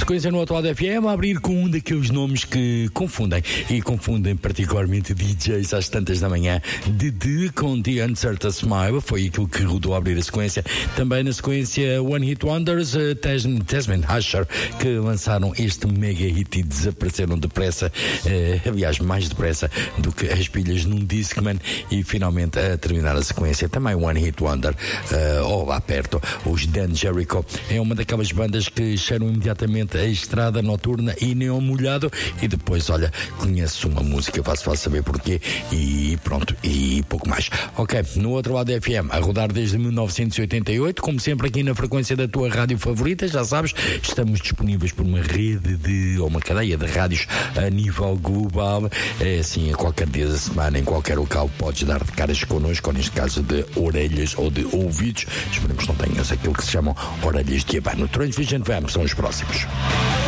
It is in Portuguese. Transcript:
sequência no Atual FM, a abrir com um daqueles nomes que confundem, e confundem particularmente DJs às tantas da manhã. Dede com The Uncertain Smile, foi aquilo que rodou a abrir a sequência. Também na sequência One Hit Wonders, Tasman Asher, que lançaram este mega hit e desapareceram depressa, aliás, mais depressa do que as pilhas num Discman, e finalmente a terminar a sequência também One Hit Wonder, ou lá perto, os Dan Jericho. É uma daquelas bandas que cheiram imediatamente a estrada noturna e neon molhado, e depois, olha, conheço uma música, faço saber porquê, e pronto, e pouco mais. Ok, no outro lado da FM, a rodar desde 1988, como sempre aqui na frequência da tua rádio favorita, já sabes, estamos disponíveis por uma rede ou uma cadeia de rádios a nível global. É assim, a qualquer dia da semana, em qualquer local, podes dar de caras connosco, ou neste caso de orelhas ou de ouvidos. Esperemos que não tenhas aquilo que se chamam orelhas de abano. Transvision FM são os próximos.